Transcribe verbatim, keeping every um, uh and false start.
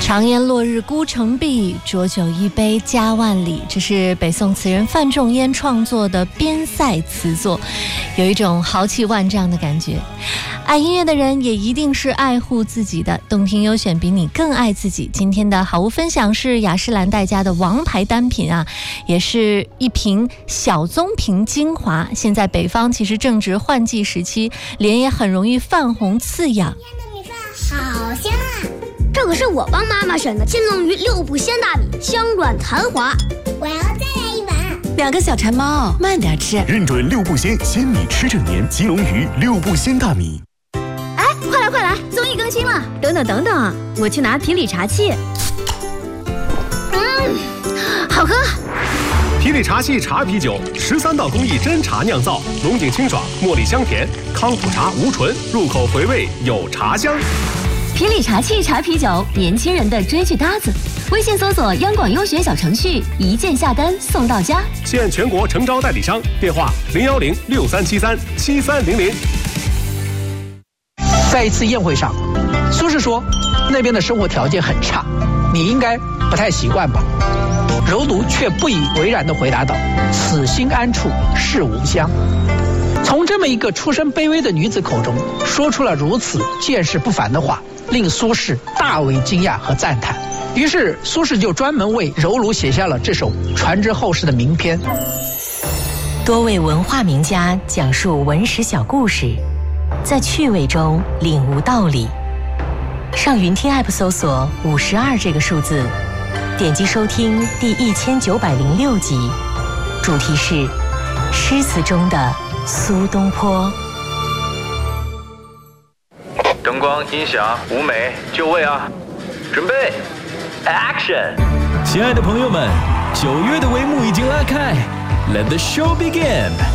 常言落日孤城闭，浊酒一杯家万里。这是北宋词人范仲淹创作的边塞词作，有一种豪气万丈的感觉。爱音乐的人也一定是爱护自己的，动听优选比你更爱自己。今天的好物分享是雅诗兰黛家的王牌单品啊，也是一瓶小棕瓶精华。现在北方其实正值换季时期，脸也很容易泛红刺痒。 今天的米饭好香啊！这可是我帮妈妈选的金龙鱼六步鲜大米，香软弹滑。我要再来一碗。 两个小馋猫，慢点吃。 认准六步鲜，鲜米吃整年。金龙鱼六步鲜大米。 哎，快来快来，综艺更新了！等等等等，我去拿皮里茶器。嗯，好喝。 皮里茶器茶啤酒，十三道工艺真茶酿造，浓井清爽，茉莉香甜，康普茶无醇，入口回味有茶香。 皮里茶器茶啤酒，年轻人的追剧搭子。微信搜索央广优选小程序，一键下单送到家。 现全国诚招代理商，电话零幺零六三七三七三零零。 在一次宴会上，苏轼说，那边的生活条件很差，你应该不太习惯吧？柔奴却不以为然地回答道，此心安处是吾乡。从这么一个出身卑微的女子口中说出了如此见识不凡的话，令苏轼大为惊讶和赞叹。于是苏轼就专门为柔奴写下了这首传之后世的名篇。 多位文化名家讲述文史小故事，在趣味中领悟道理。上云听 App 搜索五十二这个数字，点击收听第一千九百零六集，主题是诗词中的苏东坡。 灯光、音响、舞美，就位啊！准备 ，Action！ 亲爱的朋友们，九月的帷幕已经拉开 ，Let the show begin！